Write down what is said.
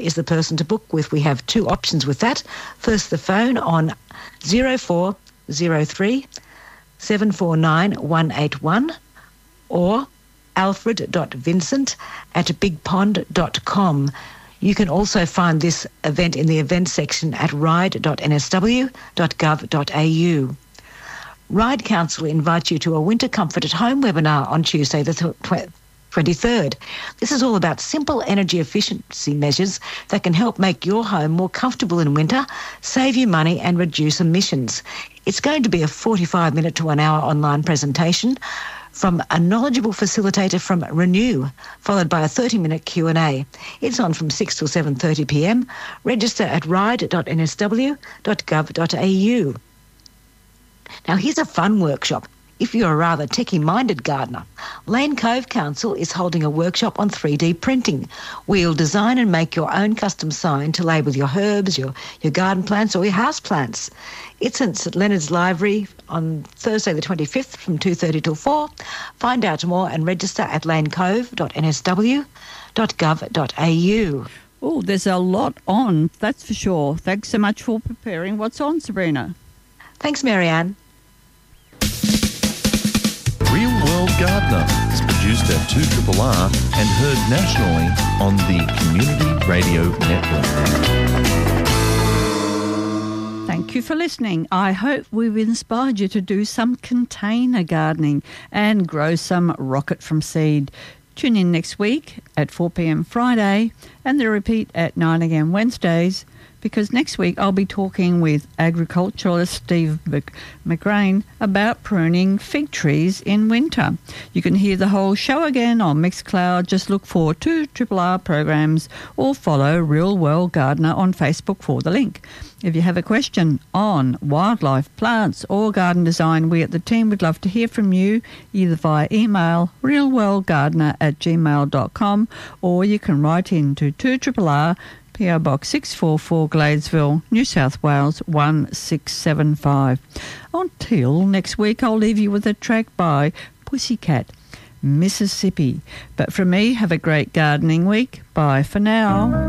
is the person to book with. We have two options with that. First, the phone on 0403 749 181 or alfred.vincent@bigpond.com. You can also find this event in the events section at ride.nsw.gov.au. Ride Council invites you to a Winter Comfort at Home webinar on Tuesday the 23rd. This is all about simple energy efficiency measures that can help make your home more comfortable in winter, save you money and reduce emissions. It's going to be a 45-minute to 1 hour online presentation from a knowledgeable facilitator from Renew, followed by a 30-minute Q&A. It's on from 6 till 7:30 p.m. Register at ride.nsw.gov.au. Now, here's a fun workshop. If you're a rather techie-minded gardener, Lane Cove Council is holding a workshop on 3D printing, where you'll design and make your own custom sign to label your herbs, your garden plants or your house plants. It's in St Leonard's Library on Thursday the 25th from 2:30 till 4. Find out more and register at lanecove.nsw.gov.au. Oh, there's a lot on, that's for sure. Thanks so much for preparing. What's on, Sabrina? Thanks, Marianne. Real World Gardener is produced at 2RRR and heard nationally on the Community Radio Network. Thank you for listening. I hope we've inspired you to do some container gardening and grow some rocket from seed. Tune in next week at 4 p.m. Friday and the repeat at 9 a.m. Wednesdays, because next week I'll be talking with agriculturalist Steve McGrain about pruning fig trees in winter. You can hear the whole show again on Mixcloud. Just look for 2RRR programs or follow Real World Gardener on Facebook for the link. If you have a question on wildlife, plants or garden design, we at the team would love to hear from you, either via email realworldgardener@gmail.com, or you can write in to 2RRR PO Box 644 Gladesville, New South Wales 1675. Until next week, I'll leave you with a track by Pussycat, Mississippi. But from me, have a great gardening week. Bye for now.